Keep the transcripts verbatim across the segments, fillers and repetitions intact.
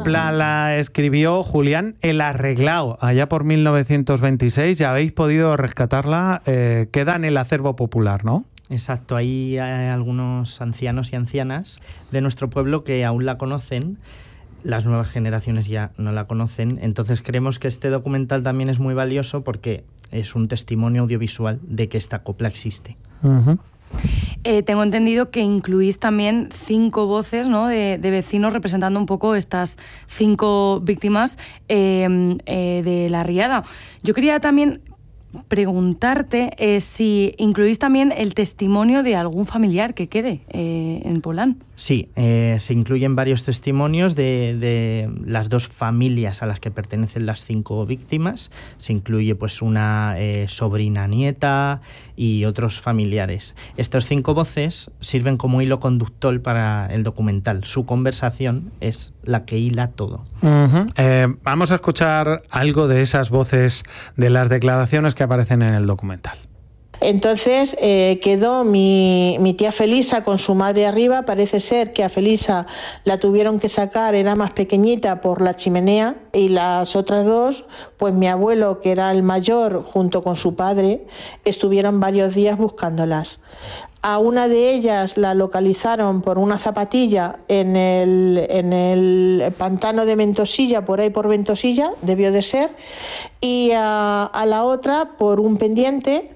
copla la escribió Julián El Arreglao, allá por mil novecientos veintiséis. Ya habéis podido rescatarla, eh, queda en el acervo popular, ¿no? Exacto, hay, hay algunos ancianos y ancianas de nuestro pueblo que aún la conocen. Las nuevas generaciones ya no la conocen, entonces creemos que este documental también es muy valioso porque es un testimonio audiovisual de que esta copla existe. Uh-huh. Eh, tengo entendido que incluís también cinco voces, ¿no?, de, de vecinos representando un poco estas cinco víctimas eh, eh, de la riada. Yo quería también preguntarte eh, si incluís también el testimonio de algún familiar que quede eh, en Polán. Sí, eh, se incluyen varios testimonios de, de las dos familias a las que pertenecen las cinco víctimas. Se incluye pues una eh, sobrina nieta y otros familiares. Estas cinco voces sirven como hilo conductor para el documental. Su conversación es la que hila todo. Uh-huh. Eh, vamos a escuchar algo de esas voces, de las declaraciones que aparecen en el documental. Entonces eh, quedó mi, mi tía Felisa con su madre arriba. Parece ser que a Felisa la tuvieron que sacar, era más pequeñita, por la chimenea, y las otras dos, pues mi abuelo, que era el mayor, junto con su padre, estuvieron varios días buscándolas. A una de ellas la localizaron por una zapatilla en el, en el pantano de Ventosilla, por ahí por Ventosilla, debió de ser, y a, a la otra por un pendiente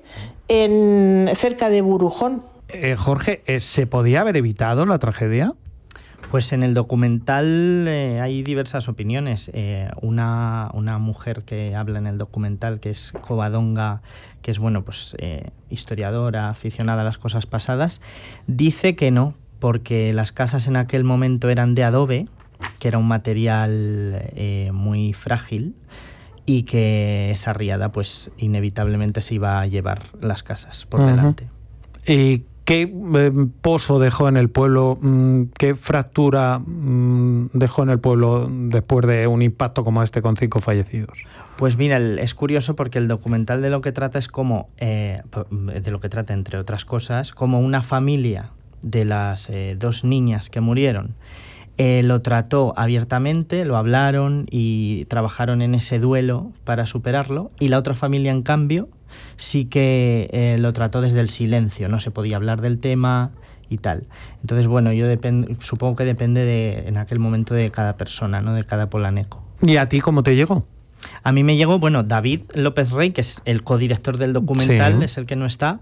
en cerca de Burujón. Eh, Jorge, ¿se podía haber evitado la tragedia? Pues en el documental eh, hay diversas opiniones. Eh, una, una mujer que habla en el documental, que es Covadonga, que es bueno, pues eh, historiadora, aficionada a las cosas pasadas, dice que no, porque las casas en aquel momento eran de adobe, que era un material eh, muy frágil, y que esa riada pues inevitablemente se iba a llevar las casas por uh-huh. delante. ¿Y qué eh, pozo dejó en el pueblo? ¿Qué fractura mm, dejó en el pueblo después de un impacto como este con cinco fallecidos? Pues mira, el, es curioso porque el documental de lo que trata es como, eh, de lo que trata entre otras cosas, como una familia de las eh, dos niñas que murieron Eh, lo trató abiertamente, lo hablaron y trabajaron en ese duelo para superarlo, y la otra familia, en cambio, sí que eh, lo trató desde el silencio, no se podía hablar del tema y tal. Entonces, bueno, yo depend- supongo que depende de, en aquel momento, de cada persona, ¿no?, de cada polaneco. ¿Y a ti cómo te llegó? A mí me llegó, bueno, David López Rey, que es el codirector del documental, sí. Es el que no está,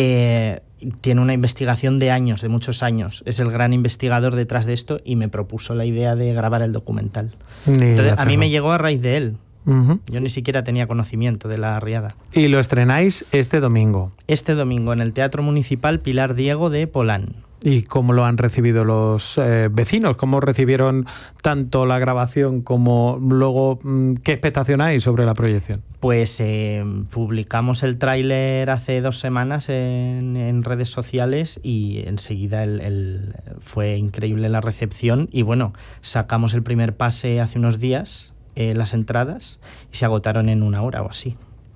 eh, tiene una investigación de años, de muchos años, es el gran investigador detrás de esto y me propuso la idea de grabar el documental. Entonces, a mí me llegó a raíz de él. Uh-huh. Yo ni siquiera tenía conocimiento de la riada. Y lo estrenáis este domingo. Este domingo en el Teatro Municipal Pilar Diego de Polán. ¿Y cómo lo han recibido los eh, vecinos? ¿Cómo recibieron tanto la grabación como luego qué expectación hay sobre la proyección? Pues eh, publicamos el tráiler hace dos semanas en, en redes sociales y enseguida el, el, fue increíble la recepción y bueno, sacamos el primer pase hace unos días, eh, las entradas, y se agotaron en una hora o así.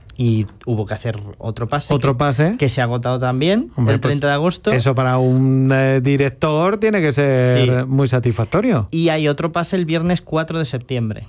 Y hubo que hacer otro pase. ¿Otro que, pase? Que se ha agotado también. Hombre, el treinta pues de agosto. Eso para un eh, director tiene que ser sí. muy satisfactorio. Y hay otro pase el viernes cuatro de septiembre.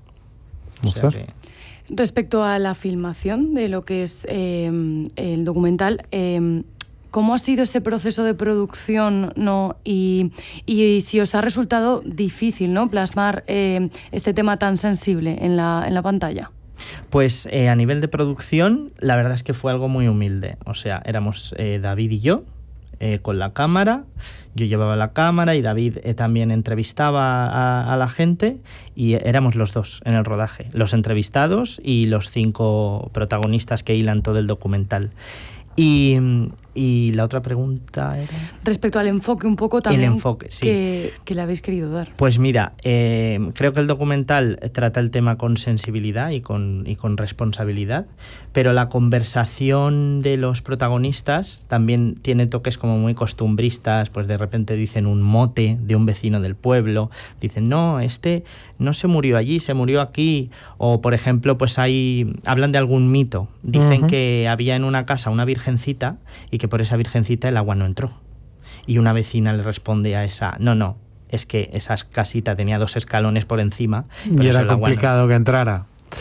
O sea que... Respecto a la filmación de lo que es eh, el documental, eh, ¿cómo ha sido ese proceso de producción, ¿no? Y, y si os ha resultado difícil, ¿no?, plasmar eh, este tema tan sensible en la, en la pantalla? Pues eh, a nivel de producción, la verdad es que fue algo muy humilde. O sea, éramos eh, David y yo, eh, con la cámara. Yo llevaba la cámara y David eh, también entrevistaba a, a la gente y éramos los dos en el rodaje, los entrevistados y los cinco protagonistas que hilan todo el documental. Y, y la otra pregunta era... Respecto al enfoque un poco también el enfoque, sí. que, que le habéis querido dar. Pues mira, eh, creo que el documental trata el tema con sensibilidad y con, y con responsabilidad, pero la conversación de los protagonistas también tiene toques como muy costumbristas, pues de repente dicen un mote de un vecino del pueblo, dicen, no, este no se murió allí, se murió aquí, o por ejemplo, pues hay hablan de algún mito, dicen uh-huh. que había en una casa una virgencita y que por esa virgencita el agua no entró. Y una vecina le responde a esa, no, no, es que esa casita tenía dos escalones por encima. Y era complicado no. que entrara.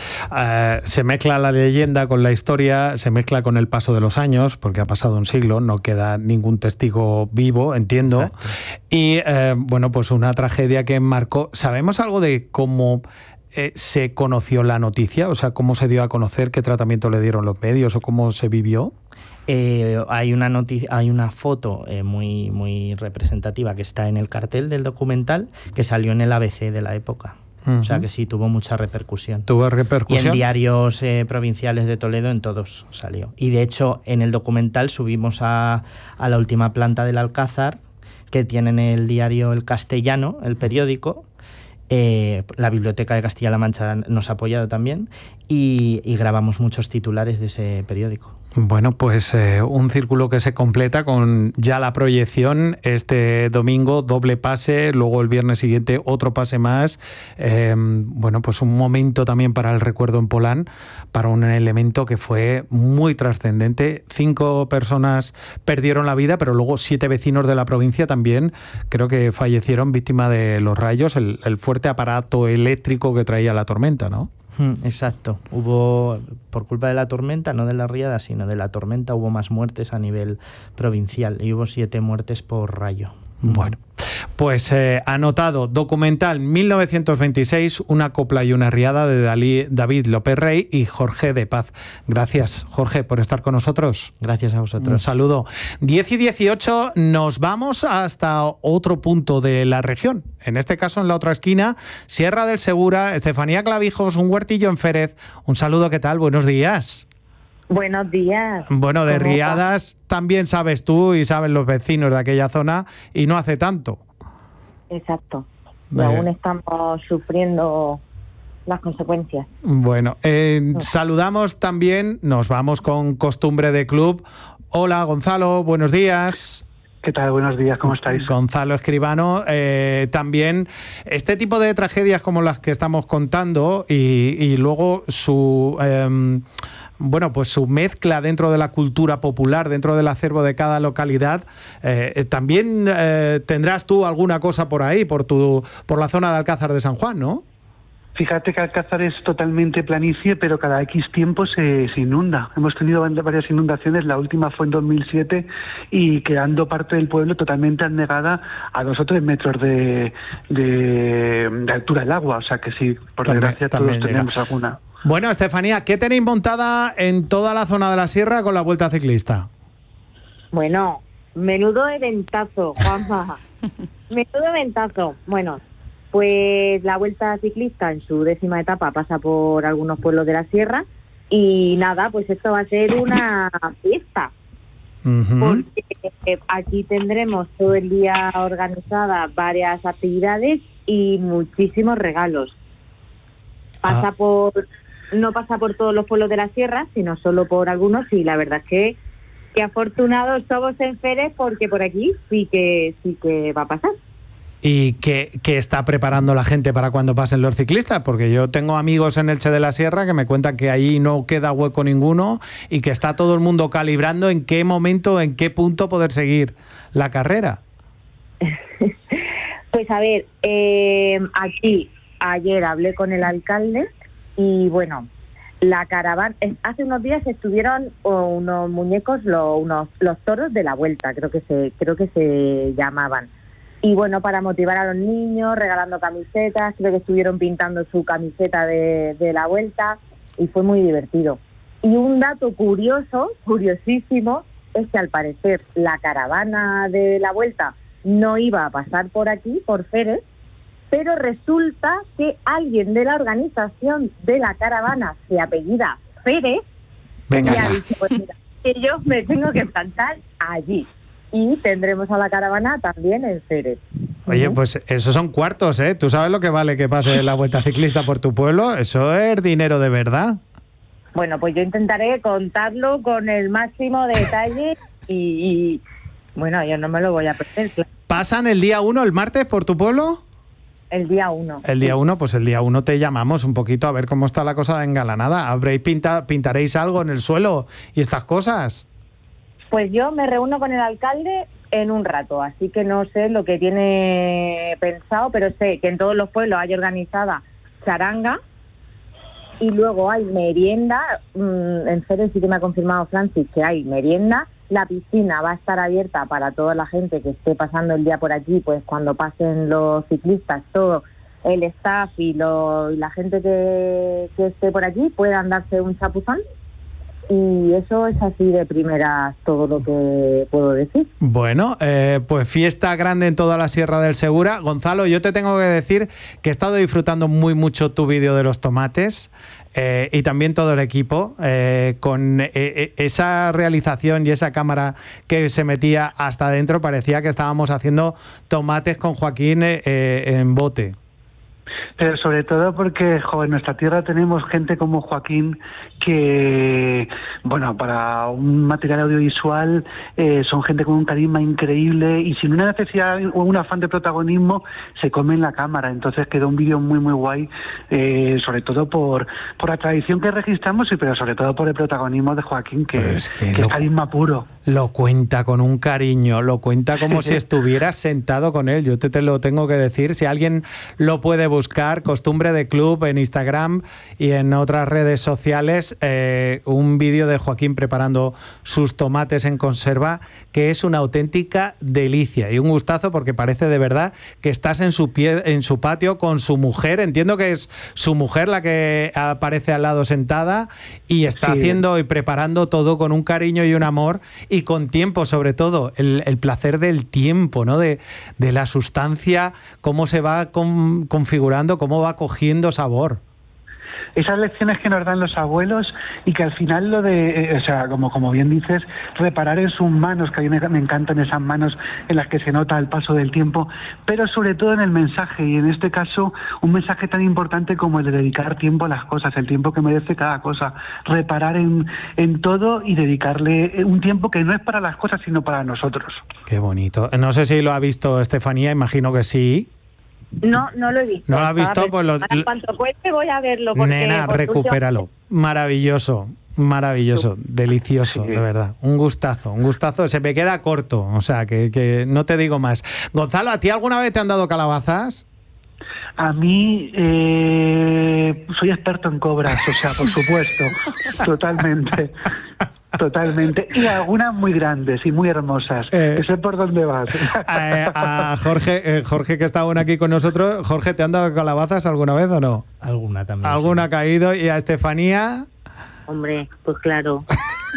Uh, se mezcla la leyenda con la historia, se mezcla con el paso de los años, porque ha pasado un siglo, no queda ningún testigo vivo, entiendo. Exacto. Y uh, bueno, pues una tragedia que marcó. ¿Sabemos algo de cómo eh, se conoció la noticia? O sea, ¿cómo se dio a conocer? ¿Qué tratamiento le dieron los medios o cómo se vivió? Eh, hay una noticia, hay una foto eh, muy, muy representativa que está en el cartel del documental, que salió en el A B C de la época. Uh-huh. O sea que sí, tuvo mucha repercusión. ¿Tuvo repercusión? Y en diarios eh, provinciales de Toledo, en todos salió. Y de hecho, en el documental subimos a, a la última planta del Alcázar, que tienen el diario El Castellano, el periódico. Eh, la Biblioteca de Castilla-La Mancha nos ha apoyado también y, y grabamos muchos titulares de ese periódico. Bueno, pues eh, un círculo que se completa con ya la proyección este domingo, doble pase, luego el viernes siguiente otro pase más. Eh, bueno, pues un momento también para el recuerdo en Polán, para un elemento que fue muy trascendente. Cinco personas perdieron la vida, pero luego siete vecinos de la provincia también creo que fallecieron víctima de los rayos, el, el fuerte aparato eléctrico que traía la tormenta, ¿no? Exacto. Hubo, por culpa de la tormenta, no de la riada, sino de la tormenta, hubo más muertes a nivel provincial y hubo siete muertes por rayo. Bueno, pues eh, anotado, documental mil novecientos veintiséis, una copla y una riada de Dalí, David López Rey y Jorge de Paz. Gracias, Jorge, por estar con nosotros. Gracias a vosotros. Un saludo. diez y dieciocho, nos vamos hasta otro punto de la región. En este caso, en la otra esquina, Sierra del Segura, Estefanía Clavijos, un huertillo en Férez. Un saludo, ¿qué tal? Buenos días. Buenos días. Bueno, de riadas también sabes tú y saben los vecinos de aquella zona y no hace tanto. Exacto. Y eh. aún estamos sufriendo las consecuencias. Bueno, eh, saludamos también, nos vamos con costumbre de club. Hola, Gonzalo, buenos días. ¿Qué tal? Buenos días, ¿cómo estáis? Gonzalo Escribano, eh, también este tipo de tragedias como las que estamos contando y, y luego su... Eh, bueno, pues su mezcla dentro de la cultura popular, dentro del acervo de cada localidad. Eh, también eh, tendrás tú alguna cosa por ahí, por tu, por la zona de Alcázar de San Juan, ¿no? Fíjate que Alcázar es totalmente planicie, pero cada X tiempo se, se inunda. Hemos tenido varias inundaciones, la última fue en dos mil siete y quedando parte del pueblo totalmente anegada a dos o tres metros de, de, de altura del agua. O sea que sí, por también, desgracia todos tenemos alguna. Bueno, Estefanía, ¿qué tenéis montada en toda la zona de la sierra con la Vuelta Ciclista? Bueno, menudo eventazo, Juanma. Menudo eventazo. Bueno, pues la Vuelta Ciclista en su décima etapa pasa por algunos pueblos de la sierra y nada, pues esto va a ser una fiesta. Uh-huh. Porque aquí tendremos todo el día organizadas varias actividades y muchísimos regalos. Pasa ah. por... No pasa por todos los pueblos de la sierra, sino solo por algunos, y la verdad es que, que afortunados somos en Férez porque por aquí sí que sí que va a pasar. ¿Y qué, qué está preparando la gente para cuando pasen los ciclistas? Porque yo tengo amigos en Elche de la Sierra que me cuentan que ahí no queda hueco ninguno y que está todo el mundo calibrando en qué momento, en qué punto poder seguir la carrera. Pues a ver, eh, aquí ayer hablé con el alcalde. Y bueno, la caravana, hace unos días estuvieron unos muñecos, los, unos, los toros de la Vuelta, creo que se, creo que se llamaban. Y bueno, para motivar a los niños, regalando camisetas, creo que estuvieron pintando su camiseta de, de la Vuelta y fue muy divertido. Y un dato curioso, curiosísimo, es que al parecer la caravana de la Vuelta no iba a pasar por aquí, por Férez, pero resulta que alguien de la organización de la caravana se apellida Férez. Venga, y ha dicho, pues mira, que yo me tengo que plantar allí. Y tendremos a la caravana también en Férez. Oye, pues esos son cuartos, ¿eh? ¿Tú sabes lo que vale que pase la Vuelta Ciclista por tu pueblo? Eso es dinero de verdad. Bueno, pues yo intentaré contarlo con el máximo detalle y, y bueno, yo no me lo voy a perder. Claro. ¿Pasan el día uno, el martes, por tu pueblo? El día uno. El día uno, pues el día uno te llamamos un poquito a ver cómo está la cosa de engalanada. ¿Habréis pinta, pintaréis algo en el suelo y estas cosas? Pues yo me reúno con el alcalde en un rato, así que no sé lo que tiene pensado, pero sé que en todos los pueblos hay organizada charanga y luego hay merienda. En Jerez sí que me ha confirmado Francis que hay merienda. La piscina va a estar abierta para toda la gente que esté pasando el día por allí, pues cuando pasen los ciclistas, todo el staff y, lo, y la gente que, que esté por allí puedan darse un chapuzón. Y eso es así de primeras todo lo que puedo decir. Bueno, eh, pues fiesta grande en toda la Sierra del Segura. Gonzalo, yo te tengo que decir que he estado disfrutando muy mucho tu vídeo de los tomates eh, y también todo el equipo eh, con eh, esa realización y esa cámara que se metía hasta adentro. Parecía que estábamos haciendo tomates con Joaquín eh, eh, en bote. Pero sobre todo porque, joder, en nuestra tierra tenemos gente como Joaquín que, bueno, para un material audiovisual eh, son gente con un carisma increíble y sin una necesidad o un afán de protagonismo se come en la cámara. Entonces quedó un vídeo muy, muy guay, eh, sobre todo por, por la tradición que registramos y pero sobre todo por el protagonismo de Joaquín, que es, que que lo, es carisma puro. Lo cuenta con un cariño, lo cuenta como si estuvieras sentado con él. Yo te, te lo tengo que decir. Si alguien lo puede buscar, Costumbre de Club en Instagram y en otras redes sociales, eh, un vídeo de Joaquín preparando sus tomates en conserva, que es una auténtica delicia y un gustazo porque parece de verdad que estás en su pie, en su patio con su mujer. Entiendo que es su mujer la que aparece al lado sentada y está sí. haciendo y preparando todo con un cariño y un amor y con tiempo, sobre todo el, el placer del tiempo, ¿no? De, de la sustancia, cómo se va con, configurando, cómo va cogiendo sabor. Esas lecciones que nos dan los abuelos y que al final lo de, eh, o sea, como, como bien dices, reparar en sus manos, que a mí me, me encantan esas manos en las que se nota el paso del tiempo, pero sobre todo en el mensaje, y en este caso un mensaje tan importante como el de dedicar tiempo a las cosas, el tiempo que merece cada cosa, reparar en, en todo y dedicarle un tiempo que no es para las cosas, sino para nosotros. Qué bonito. No sé si lo ha visto Estefanía, imagino que sí. No, no lo he visto. ¿No lo has visto? Pues lo, en cuanto cueste voy a verlo. Porque nena, recupéralo. Maravilloso, maravilloso, delicioso, sí. De verdad. Un gustazo, un gustazo. Se me queda corto, o sea, que, que no te digo más. Gonzalo, ¿a ti alguna vez te han dado calabazas? A mí eh, soy experto en cobras, o sea, por supuesto, totalmente. Totalmente. Y algunas muy grandes y muy hermosas. Eh, sé por dónde vas. A, a Jorge, eh, Jorge, que está aún aquí con nosotros. Jorge, ¿te han dado calabazas alguna vez o no? Alguna también. ¿Alguna sí. ha caído? ¿Y a Estefanía? Hombre, pues claro.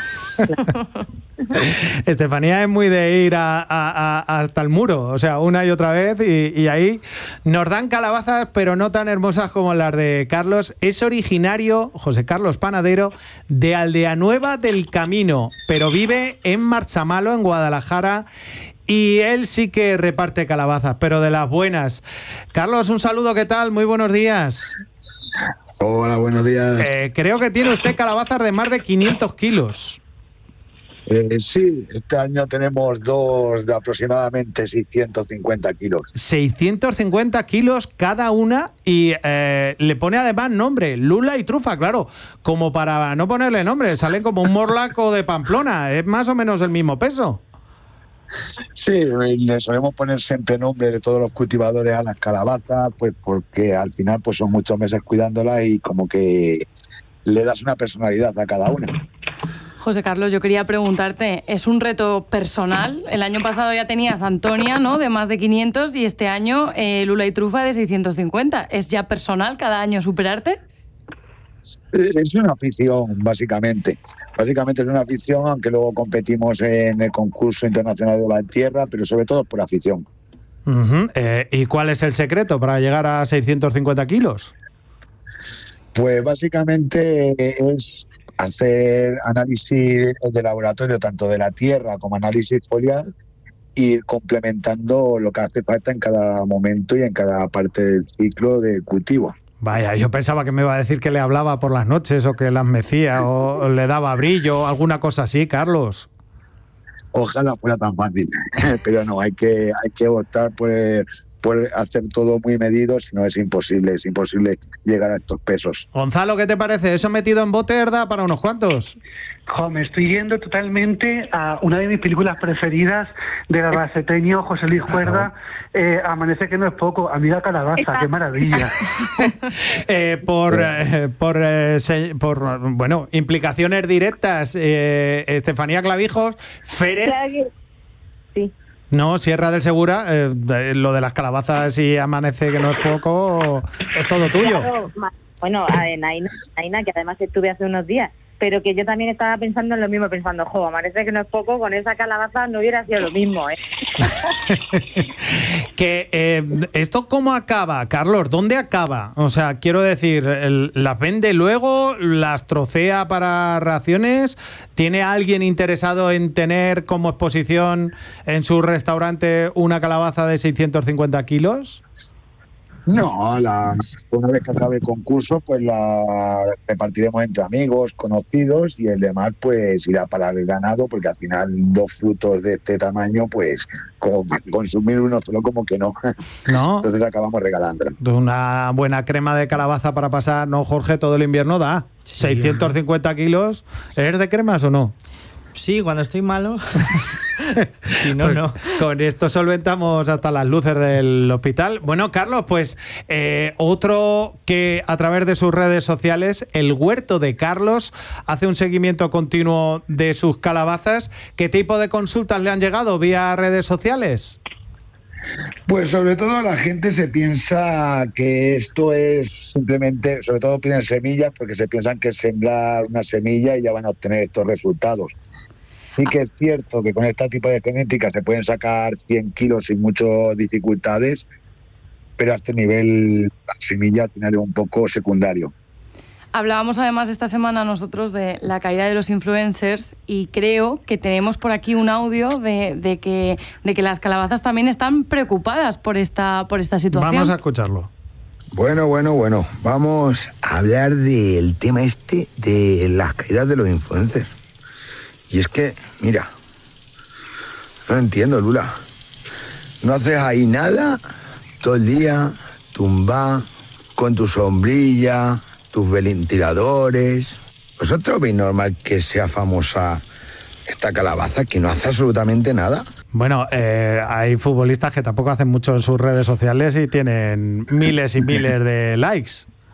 Estefanía es muy de ir a, a, a, hasta el muro, o sea, una y otra vez, y, y ahí nos dan calabazas, pero no tan hermosas como las de Carlos. Es originario, José Carlos Panadero, de Aldeanueva del Camino, pero vive en Marzamalo, en Guadalajara, y él sí que reparte calabazas, pero de las buenas. Carlos, un saludo, ¿qué tal? Muy buenos días. Hola, buenos días. Eh, creo que tiene usted calabazas de más de quinientos kilos. Eh, sí, este año tenemos dos de aproximadamente seiscientos cincuenta kilos. seiscientos cincuenta kilos cada una y eh, le pone además nombre, Lula y Trufa, claro, como para no ponerle nombre, salen como un morlaco de Pamplona, es más o menos el mismo peso. Sí, le solemos poner siempre nombre de todos los cultivadores a las calabazas, pues porque al final pues son muchos meses cuidándolas y como que le das una personalidad a cada una. José Carlos, yo quería preguntarte, ¿es un reto personal? El año pasado ya tenías Antonia, ¿no?, de más de quinientos, y este año eh, Lula y Trufa de seiscientos cincuenta. ¿Es ya personal cada año superarte? Es una afición, básicamente. Básicamente es una afición, aunque luego competimos en el concurso internacional de la tierra, pero sobre todo por afición. Uh-huh. eh, ¿Y cuál es el secreto para llegar a seiscientos cincuenta kilos? Pues básicamente es hacer análisis de laboratorio, tanto de la tierra como análisis foliar, ir complementando lo que hace falta en cada momento y en cada parte del ciclo de cultivo. Vaya, yo pensaba que me iba a decir que le hablaba por las noches o que las mecía o le daba brillo, alguna cosa así, Carlos. Ojalá fuera tan fácil, pero no, hay que hay que optar por, por hacer todo muy medido, si no es imposible, es imposible llegar a estos pesos. Gonzalo, ¿qué te parece? ¿Eso metido en bote da para unos cuantos? Jo, me estoy yendo totalmente a una de mis películas preferidas del albaceteño José Luis Cuerda, eh, Amanece que no es poco, a mí la calabaza, qué maravilla. eh, por, eh, por, eh, se, por, bueno, implicaciones directas, eh, Estefanía Clavijos, Férez... Sí. No, Sierra del Segura, eh, de, lo de las calabazas y Amanece que no es poco, es todo tuyo. Claro, bueno, a Naina, Naina, que además estuve hace unos días, pero que yo también estaba pensando en lo mismo, pensando, jo, Amanece que no es poco, con esa calabaza no hubiera sido lo mismo, ¿eh? que eh, ¿esto cómo acaba, Carlos? ¿Dónde acaba? O sea, quiero decir, el, ¿las vende luego? ¿Las trocea para raciones? ¿Tiene alguien interesado en tener como exposición en su restaurante una calabaza de seiscientos cincuenta kilos? No, la, una vez que acabe el concurso, pues la repartiremos entre amigos, conocidos, y el demás pues irá para el ganado, porque al final dos frutos de este tamaño, pues como consumir uno solo como que no. No. Entonces acabamos regalando. Una buena crema de calabaza para pasar, ¿no, Jorge? Todo el invierno da. Sí, seiscientos cincuenta kilos. ¿Eres de cremas o no? Sí, cuando estoy malo. Si no, pues no. Con esto solventamos hasta las luces del hospital. Bueno, Carlos, pues eh, otro que a través de sus redes sociales, el Huerto de Carlos, hace un seguimiento continuo de sus calabazas. ¿Qué tipo de consultas le han llegado vía redes sociales? Pues sobre todo la gente se piensa que esto es simplemente, sobre todo piden semillas porque se piensan que es sembrar una semilla y ya van a obtener estos resultados. Sí que es cierto que con este tipo de genética se pueden sacar cien kilos sin muchas dificultades, pero a este nivel la semilla al final es un poco secundario. Hablábamos además esta semana nosotros de la caída de los influencers y creo que tenemos por aquí un audio de, de, que, de que las calabazas también están preocupadas por esta, por esta situación. Vamos a escucharlo. Bueno, bueno, bueno, vamos a hablar del tema este de las caídas de los influencers. Y es que, mira, no entiendo, Lula. No haces ahí nada, todo el día, tumba, con tu sombrilla, tus ventiladores. ¿Vosotros veis normal que sea famosa esta calabaza que no hace absolutamente nada? Bueno, eh, hay futbolistas que tampoco hacen mucho en sus redes sociales y tienen miles y miles de likes.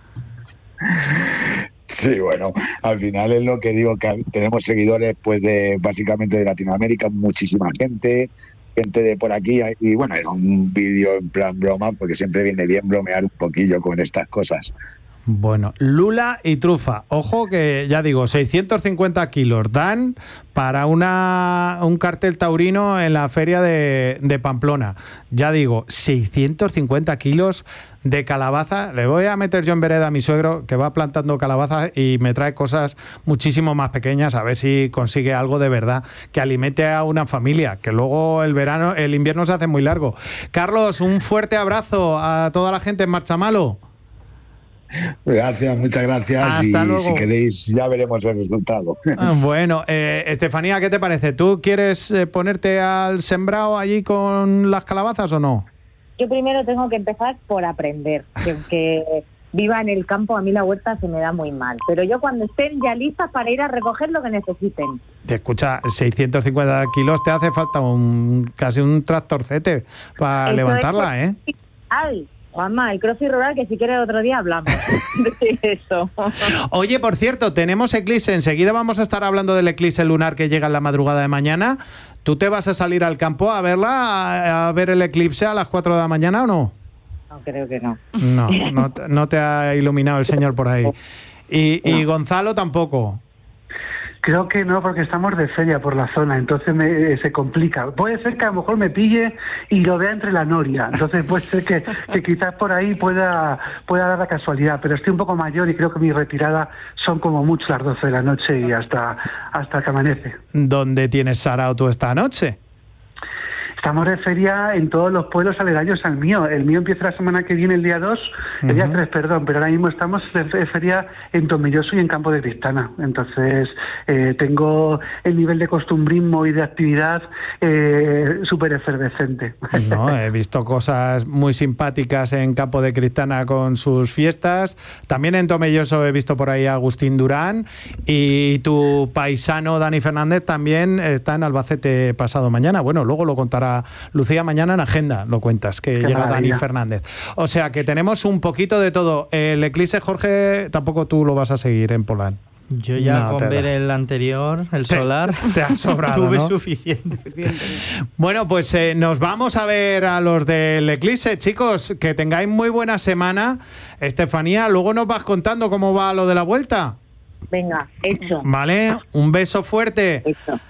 Sí, bueno, al final es lo que digo, que tenemos seguidores pues de básicamente de Latinoamérica, muchísima gente, gente de por aquí, y bueno, era un vídeo en plan broma, porque siempre viene bien bromear un poquillo con estas cosas. Bueno, lula y trufa. Ojo que, ya digo, seiscientos cincuenta kilos dan para una, un cartel taurino en la feria de, de Pamplona. Ya digo, seiscientos cincuenta kilos de calabaza. Le voy a meter yo en vereda a mi suegro, que va plantando calabazas y me trae cosas muchísimo más pequeñas, a ver si consigue algo de verdad que alimente a una familia, que luego el verano, el invierno se hace muy largo. Carlos, un fuerte abrazo a toda la gente en Marchamalo. Gracias, muchas gracias. Hasta y luego. Si queréis ya veremos el resultado. Ah, bueno, eh, Estefanía, ¿qué te parece? ¿Tú quieres eh, ponerte al sembrado allí con las calabazas o no? Yo primero tengo que empezar por aprender, que aunque viva en el campo, a mí la huerta se me da muy mal, pero yo cuando estén ya listas para ir a recoger lo que necesiten. Te escucha, seiscientos cincuenta kilos, te hace falta un casi un tractorcete para Eso levantarla, es, ¿eh? Ay, Juanma, el crossfit rural, que si quieres otro día hablamos de eso. Oye, por cierto, tenemos eclipse. Enseguida vamos a estar hablando del eclipse lunar que llega en la madrugada de mañana. ¿Tú te vas a salir al campo a verla, a, a ver el eclipse a las cuatro de la mañana o no? No, creo que no. No, no, no te ha iluminado el señor por ahí. Y, y Gonzalo tampoco. Creo que no, porque estamos de feria por la zona, entonces me, eh, se complica. Puede ser que a lo mejor me pille y lo vea entre la noria, entonces puede ser que, que quizás por ahí pueda, pueda dar la casualidad, pero estoy un poco mayor y creo que mi retirada son como mucho las doce de la noche y hasta, hasta que amanece. ¿Dónde tienes sarao tú esta noche? Estamos de feria en todos los pueblos aledaños al mío. El mío empieza la semana que viene, el día dos, uh-huh. el día tres, perdón, pero ahora mismo estamos de feria en Tomelloso y en Campo de Cristana. Entonces, eh, tengo el nivel de costumbrismo y de actividad eh, súper efervescente. No, he visto cosas muy simpáticas en Campo de Cristana con sus fiestas. También en Tomelloso he visto por ahí a Agustín Durán, y tu paisano Dani Fernández también está en Albacete pasado mañana. Bueno, luego lo contará Lucía mañana en Agenda, lo cuentas, que Qué llega maravilla. Dani Fernández. O sea que tenemos un poquito de todo. El Eclipse, Jorge, tampoco tú lo vas a seguir en Polán. Yo ya no, con ver da. el anterior, el te, solar, te ha sobrado, tuve ¿no? suficiente. Bueno, pues eh, nos vamos a ver a los del Eclipse, chicos. Que tengáis muy buena semana. Estefanía, luego nos vas contando cómo va lo de la vuelta. Venga, hecho. Vale, un beso fuerte. Hecho.